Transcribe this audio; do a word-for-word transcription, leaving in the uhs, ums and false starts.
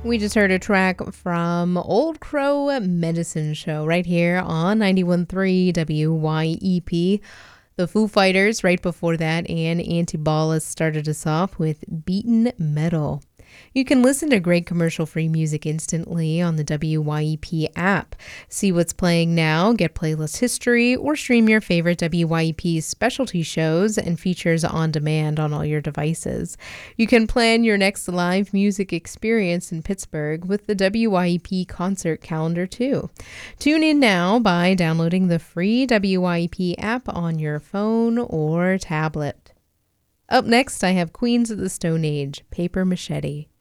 We just heard a track from Old Crow Medicine Show right here on ninety-one point three W Y E P. The Foo Fighters right before that, and Antibalas started us off with Beaten Metal. You can listen to great commercial-free music instantly on the W Y E P app. See what's playing now, get playlist history, or stream your favorite W Y E P specialty shows and features on demand on all your devices. You can plan your next live music experience in Pittsburgh with the W Y E P concert calendar too. Tune in now by downloading the free W Y E P app on your phone or tablet. Up next, I have Queens of the Stone Age, Paper Machete.